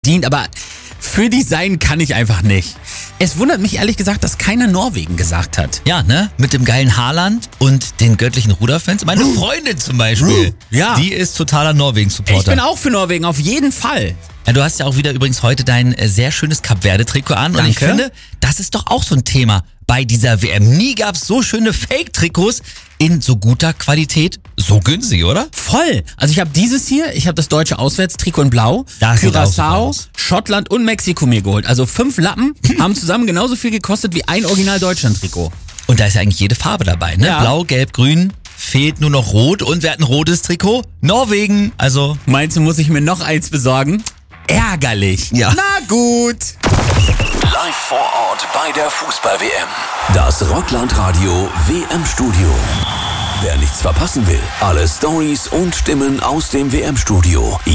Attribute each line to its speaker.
Speaker 1: dient, aber für die sein kann ich einfach nicht. Es wundert mich ehrlich gesagt, dass keiner Norwegen gesagt hat.
Speaker 2: Ja, ne? Mit dem geilen Haaland und den göttlichen Ruderfans. Meine Freundin zum Beispiel.
Speaker 1: Ja.
Speaker 2: Die ist totaler Norwegen-Supporter.
Speaker 1: Ich bin auch für Norwegen, auf jeden Fall.
Speaker 2: Ja, du hast ja auch wieder übrigens heute dein sehr schönes Kap-Verde-Trikot an. Und ich
Speaker 1: Danke.
Speaker 2: finde, das ist doch auch so ein Thema bei dieser WM. Nie gab's so schöne Fake-Trikots in so guter Qualität, so günstig, oder?
Speaker 1: Voll. Also ich habe dieses hier, ich habe das deutsche Auswärtstrikot in Blau,
Speaker 2: Das sieht auch super
Speaker 1: Curaçao,
Speaker 2: aus.
Speaker 1: Schottland und Mexiko mir geholt. Also 5 Lappen haben zusammen genauso viel gekostet wie ein Original-Deutschland-Trikot.
Speaker 2: Und da ist ja eigentlich jede Farbe dabei, ne?
Speaker 1: Ja.
Speaker 2: Blau, Gelb, Grün. Fehlt nur noch Rot. Und wer hat ein rotes Trikot? Norwegen. Also,
Speaker 1: Meinst du, muss ich mir noch eins besorgen? Ärgerlich.
Speaker 2: Ja.
Speaker 1: Na gut.
Speaker 3: Live vor Ort bei der Fußball-WM. Das Rockland-Radio WM-Studio. Wer nichts verpassen will, alle Stories und Stimmen aus dem WM-Studio.